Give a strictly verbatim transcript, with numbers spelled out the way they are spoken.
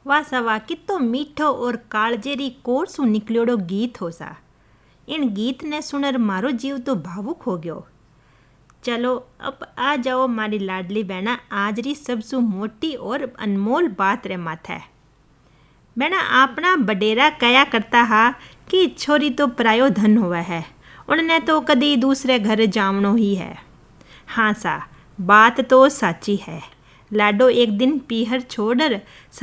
वाह सा वाह, कितो मीठो और कालजेरी कोर सु निकलियोड़ो गीत हो सा। इन गीत ने सुनर मारो जीव तो भावुक हो गयो। चलो अब आ जाओ मारी लाडली बहना, आज री सबसु मोटी और अनमोल बात रे माथे। बहना अपना बडेरा कया करता हा कि छोरी तो परायो धन हुआ है, उनने तो कदी दूसरे घर जावनो ही है। हाँ सा, बात तो साची है। लाडो एक दिन पीहर छोड़